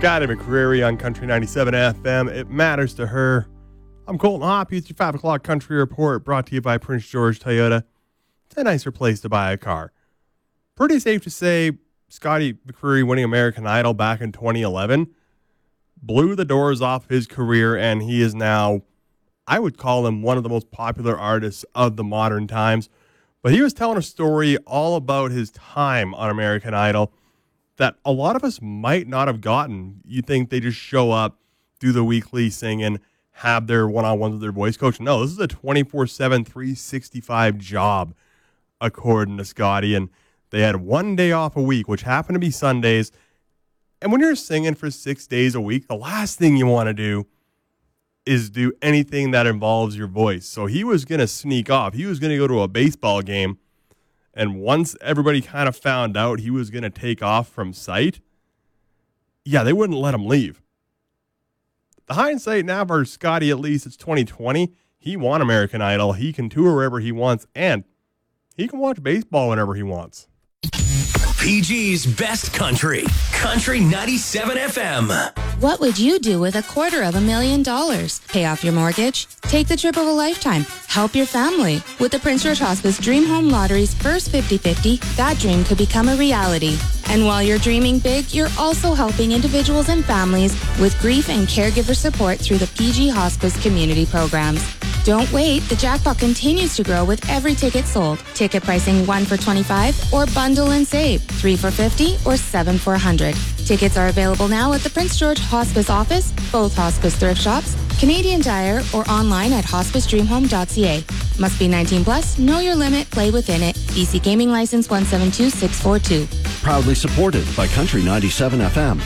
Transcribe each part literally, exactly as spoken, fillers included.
Scotty McCreery on Country ninety-seven F M. It matters to her. I'm Colton Hoppy. It's your five o'clock Country Report brought to you by Prince George Toyota. It's a nicer place to buy a car. Pretty safe to say Scotty McCreery winning American Idol back in twenty eleven blew the doors off his career, and he is now, I would call him one of the most popular artists of the modern times. But he was telling a story all about his time on American Idol that a lot of us might not have gotten. You think they just show up, do the weekly singing, have their one-on-ones with their voice coach. No, this is a twenty-four seven, three sixty-five job, according to Scotty. And they had one day off a week, which happened to be Sundays. And when you're singing for six days a week, the last thing you want to do is do anything that involves your voice. So he was going to sneak off. He was going to go to a baseball game. And once everybody kind of found out he was going to take off from sight, yeah, they wouldn't let him leave. The hindsight now for Scotty, at least it's twenty twenty. He won American Idol. He can tour wherever he wants, and he can watch baseball whenever he wants. P G's Best Country, Country ninety-seven F M. What would you do with a quarter of a million dollars? Pay off your mortgage? Take the trip of a lifetime? Help your family? With the Prince George Hospice Dream Home Lottery's first fifty fifty, that dream could become a reality. And while you're dreaming big, you're also helping individuals and families with grief and caregiver support through the P G Hospice community programs. Don't wait. The jackpot continues to grow with every ticket sold. Ticket pricing one for twenty-five or bundle and save, three for fifty or seven for one hundred. Tickets are available now at the Prince George Hospice office, both hospice thrift shops, Canadian Tire, or online at hospice dream home dot c a. Must be nineteen plus, know your limit, play within it. B C Gaming License one seven two six four two. Proudly supported by Country ninety-seven F M.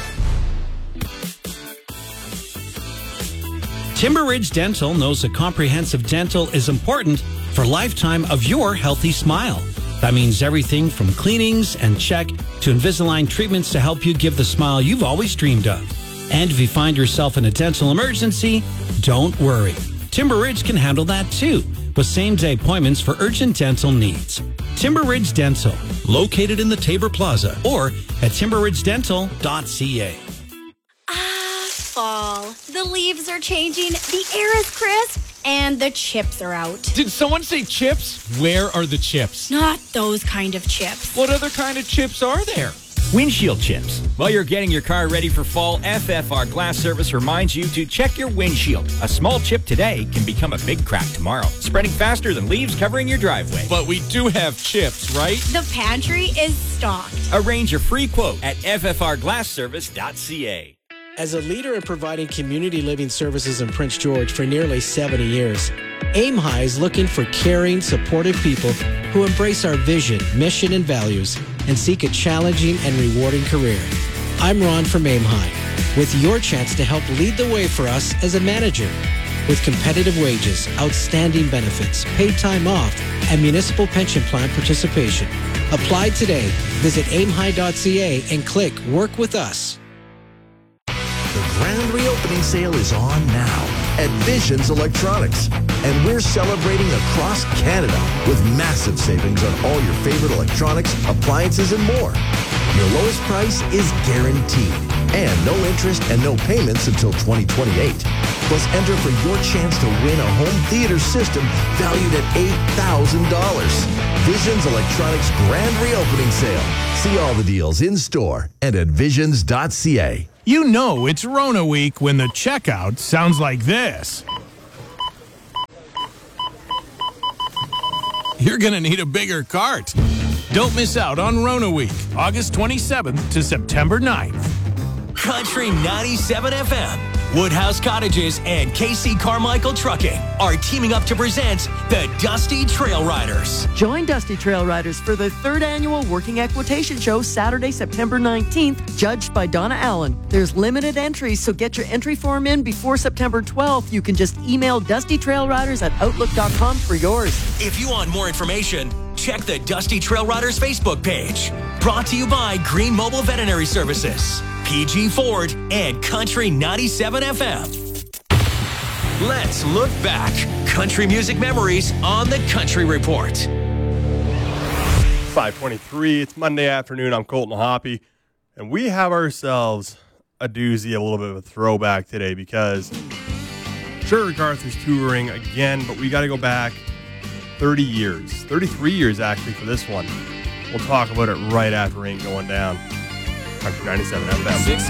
Timber Ridge Dental knows that comprehensive dental is important for a lifetime of your healthy smile. That means everything from cleanings and check to Invisalign treatments to help you give the smile you've always dreamed of. And if you find yourself in a dental emergency, don't worry. Timber Ridge can handle that too, with same-day appointments for urgent dental needs. Timber Ridge Dental, located in the Tabor Plaza or at timber ridge dental dot c a. Fall. The leaves are changing, the air is crisp, and the chips are out. Did someone say chips? Where are the chips? Not those kind of chips. What other kind of chips are there? Windshield chips. While you're getting your car ready for fall, F F R Glass Service reminds you to check your windshield. A small chip today can become a big crack tomorrow, spreading faster than leaves covering your driveway. But we do have chips, right? The pantry is stocked. Arrange a free quote at f f r glass service dot c a. As a leader in providing community living services in Prince George for nearly seventy years, Aim High is looking for caring, supportive people who embrace our vision, mission, and values and seek a challenging and rewarding career. I'm Ron from Aim High, with your chance to help lead the way for us as a manager. With competitive wages, outstanding benefits, paid time off, and municipal pension plan participation. Apply today. Visit aim high dot c a and click Work with Us. The grand reopening sale is on now at Visions Electronics. And we're celebrating across Canada with massive savings on all your favorite electronics, appliances, and more. Your lowest price is guaranteed. And no interest and no payments until twenty twenty-eight. Plus, enter for your chance to win a home theater system valued at eight thousand dollars. Visions Electronics Grand Reopening Sale. See all the deals in store and at visions dot c a. You know it's Rona week when the checkout sounds like this. You're going to need a bigger cart. Don't miss out on Rona week, August twenty-seventh to September ninth. Country ninety-seven F M, Woodhouse Cottages, and K C Carmichael Trucking are teaming up to present the Dusty Trail Riders. Join Dusty Trail Riders for the third annual Working Equitation Show Saturday, September nineteenth, judged by Donna Allen. There's limited entries, so get your entry form in before September twelfth. You can just email Dusty Trail Riders at outlook dot com for yours. If you want more information, check the Dusty Trail Riders Facebook page. Brought to you by Green Mobile Veterinary Services, P G Ford, and Country ninety-seven F M. Let's look back. Country music memories on the Country Report. five twenty-three. It's Monday afternoon. I'm Colton Hoppy, and we have ourselves a doozy, a little bit of a throwback today because sure, Garth is touring again, but we got to go back thirty years, thirty-three years actually for this one. We'll talk about it right after Ain't Going Down. Country ninety-seven F M.